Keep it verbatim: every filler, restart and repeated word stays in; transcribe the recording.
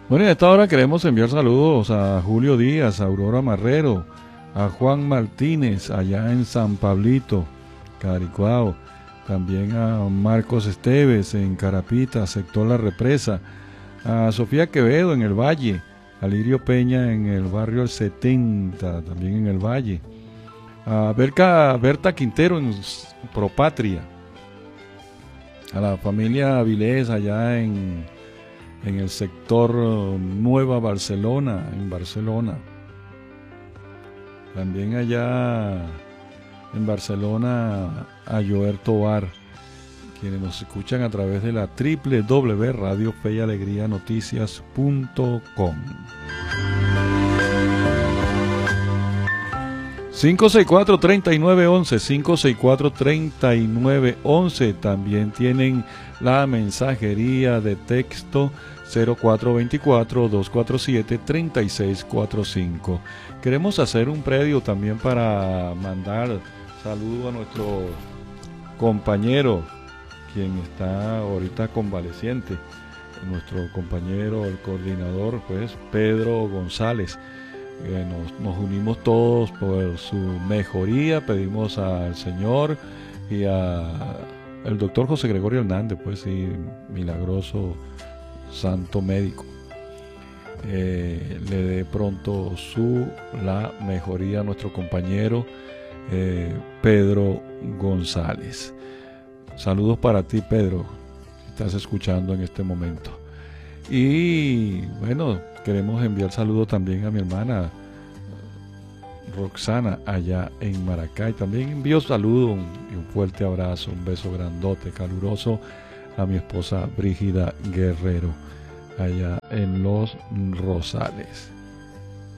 Bueno, y a esta hora queremos enviar saludos a Julio Díaz, a Aurora Marrero, a Juan Martínez, allá en San Pablito, Caricuao. También a Marcos Esteves en Carapita, sector La Represa. A Sofía Quevedo en el Valle. A Lirio Peña en el barrio El setenta, también en el Valle. A Berca, Berta Quintero en Propatria. A la familia Avilés allá en, en el sector Nueva Barcelona, en Barcelona. También allá en Barcelona a Joer Tobar, quienes nos escuchan a través de la doble u doble u doble u punto radio fe y alegría noticias punto com. cinco seis cuatro, tres nueve uno uno, cinco seis cuatro, tres nueve uno uno. También tienen la mensajería de texto cero cuatro dos cuatro, dos cuatro siete, tres seis cuatro cinco. Queremos hacer un predio también para mandar saludo a nuestro compañero, quien está ahorita convaleciente, nuestro compañero, el coordinador, pues Pedro González. Eh, nos, nos unimos todos por su mejoría, pedimos al Señor y al doctor José Gregorio Hernández, pues sí, milagroso santo médico, eh, le dé pronto su la mejoría a nuestro compañero eh, Pedro González. Saludos para ti, Pedro, si estás escuchando en este momento. Y bueno, queremos enviar saludos también a mi hermana Roxana allá en Maracay. También envío saludos y un fuerte abrazo, un beso grandote, caluroso a mi esposa Brígida Guerrero allá en Los Rosales.